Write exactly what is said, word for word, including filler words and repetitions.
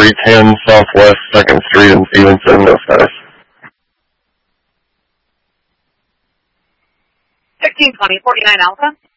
three ten Southwest second Street in Stevenson, no status. sixteen twenty, forty-nine Alpha.